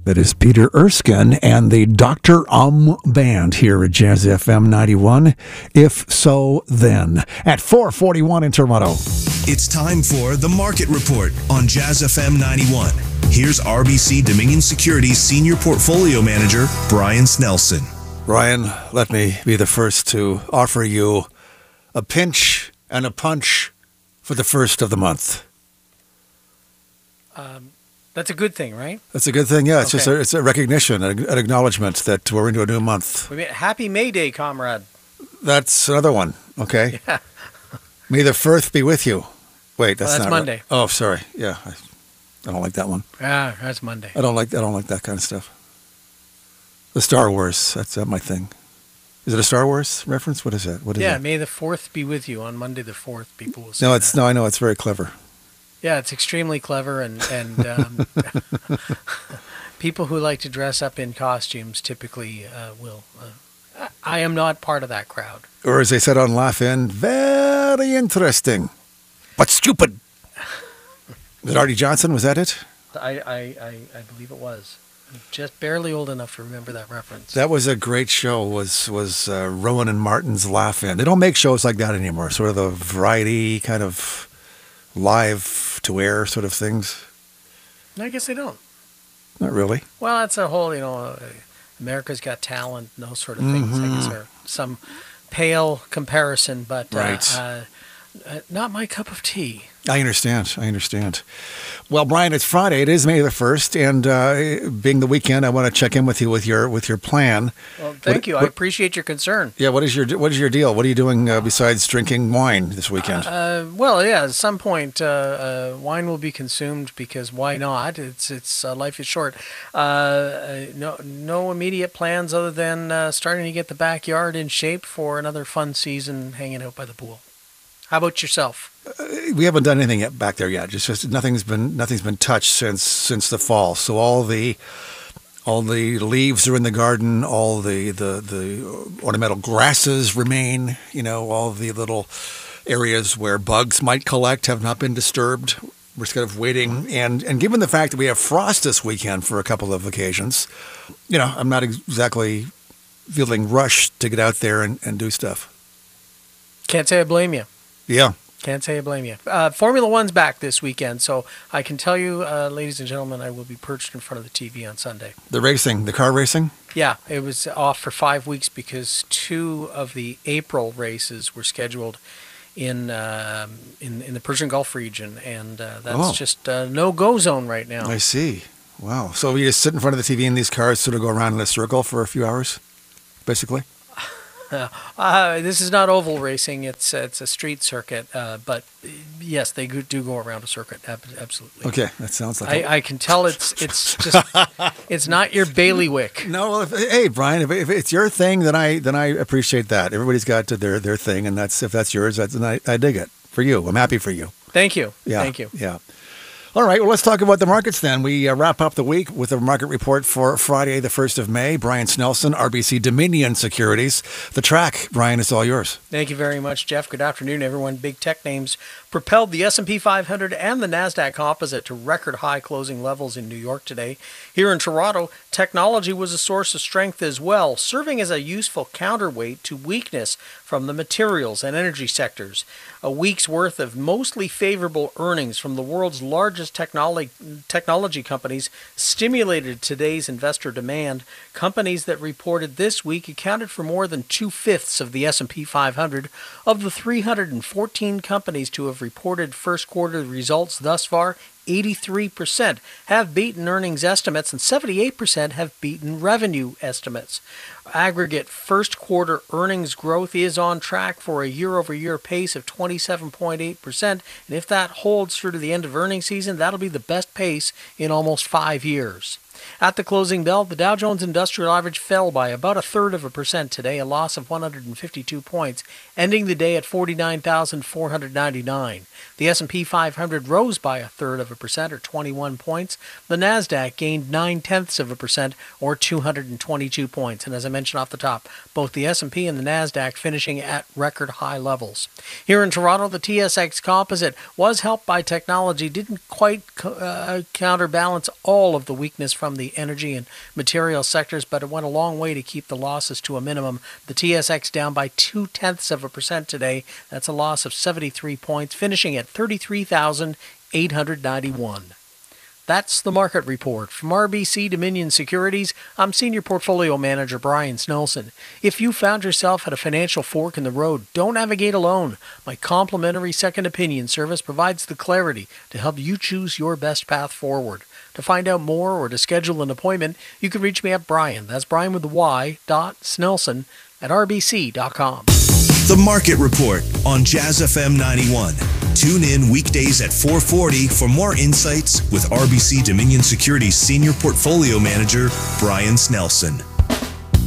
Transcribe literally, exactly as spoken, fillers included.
That is Peter Erskine and the Doctor Um Band here at Jazz F M ninety-one. If So Then. At four forty-one in Toronto. It's time for The Market Report on Jazz F M ninety-one. Here's R B C Dominion Securities Senior Portfolio Manager, Brian Snelson. Brian, let me be the first to offer you a pinch and a punch for the first of the month. Um... That's a good thing, right? That's a good thing, yeah. It's Okay. just a, it's a recognition, an acknowledgement that we're into a new month. We mean, happy May Day, comrade. That's another one, okay? Yeah. May the first be with you. Wait, that's Well, that's not Monday. Right. Oh, sorry. Yeah, I, I don't like that one. Ah, that's Monday. I don't like I don't like that kind of stuff. The Star Wars, that's uh, my thing. Is it a Star Wars reference? What is that? What is yeah, it? May the fourth be with you. On Monday the fourth, people will say No, it's that. no, I know it's very clever. Yeah, it's extremely clever, and, and um, people who like to dress up in costumes typically uh, will. Uh, I am not part of that crowd. Or as they said on Laugh-In, very interesting, but stupid. Was it Artie Johnson? Was that it? I, I, I, I believe it was. I'm just barely old enough to remember that reference. That was a great show, was was uh, Rowan and Martin's Laugh-In. They don't make shows like that anymore, sort of the variety kind of live-to-air sort of things. I guess they don't. Not really. Well, that's a whole, you know, uh, America's Got Talent, and those sort of things. Mm-hmm. I guess are some pale comparison, but uh, Right. uh, uh, not my cup of tea. I understand. I understand. Well, Brian, it's Friday. It is May the first, and uh, being the weekend, I want to check in with you with your with your plan. Well, thank What- you. I what- appreciate your concern. Yeah, what is your what is your deal? What are you doing uh, besides drinking wine this weekend? Uh, well, yeah, at some point, uh, uh, wine will be consumed because why not? It's it's uh, life is short. Uh, uh, no no immediate plans other than uh, starting to get the backyard in shape for another fun season hanging out by the pool. How about yourself? We haven't done anything yet back there yet. Just, just nothing's been nothing's been touched since since the fall. So all the all the leaves are in the garden. All the the the ornamental grasses remain. You know, all the little areas where bugs might collect have not been disturbed. We're just kind of waiting. And and given the fact that we have frost this weekend for a couple of occasions, you know, I'm not exactly feeling rushed to get out there and, and do stuff. Can't say I blame you. Yeah. Can't say I blame you. Uh, Formula One's back this weekend, so I can tell you, uh, ladies and gentlemen, I will be perched in front of the T V on Sunday. The racing, the car racing? Yeah, it was off for five weeks because two of the April races were scheduled in um, in, in the Persian Gulf region, and uh, that's Oh. just a no-go zone right now. I see. Wow. So you just sit in front of the T V and these cars sort of go around in a circle for a few hours, basically? Uh, this is not oval racing; it's it's a street circuit. Uh, but yes, they go- do go around a circuit. Ab- absolutely. Okay, that sounds like. I, I can tell it's it's just it's not your bailiwick. No, well, if, hey Brian, if, if it's your thing, then I then I appreciate that. Everybody's got their their thing, and that's if that's yours, that's and I, I dig it for you. I'm happy for you. Thank you. Yeah, Thank you. Yeah. All right, well, let's talk about the markets then. We uh, wrap up the week with a market report for Friday, the first of May. Brian Snelson, R B C Dominion Securities. The track, Brian, is all yours. Thank you very much, Jeff. Good afternoon, everyone. Big tech names propelled the S and P five hundred and the NASDAQ Composite to record high closing levels in New York today. Here in Toronto, technology was a source of strength as well, serving as a useful counterweight to weakness from the materials and energy sectors. A week's worth of mostly favorable earnings from the world's largest technology technology companies stimulated today's investor demand. Companies that reported this week accounted for more than two-fifths of the S and P five hundred. Of the three hundred fourteen companies to have reported first quarter results thus far, eighty-three percent have beaten earnings estimates and seventy-eight percent have beaten revenue estimates. Aggregate first quarter earnings growth is on track for a year-over-year pace of twenty-seven point eight percent, and if that holds through to the end of earnings season, that'll be the best pace in almost five years. At the closing bell, the Dow Jones Industrial Average fell by about a third of a percent today, a loss of one hundred fifty-two points, ending the day at forty-nine thousand four hundred ninety-nine. The S and P five hundred rose by a third of a percent, or twenty-one points. The NASDAQ gained nine-tenths of a percent, or two hundred twenty-two points. And as I mentioned off the top, both the S and P and the NASDAQ finishing at record high levels. Here in Toronto, the T S X Composite was helped by technology, didn't quite uh, counterbalance all of the weakness from the the energy and material sectors, but it went a long way to keep the losses to a minimum. The T S X down by two-tenths of a percent today. That's a loss of seventy-three points, finishing at thirty-three thousand eight hundred ninety-one. That's the market report. From R B C Dominion Securities, I'm Senior Portfolio Manager Brian Snelson. If you found yourself at a financial fork in the road, don't navigate alone. My complimentary second opinion service provides the clarity to help you choose your best path forward. To find out more or to schedule an appointment, you can reach me at Brian, that's Brian with the Y, dot Snelson, at R B C dot com. The Market Report on Jazz F M ninety-one. Tune in weekdays at four forty for more insights with R B C Dominion Securities Senior Portfolio Manager Brian Snelson.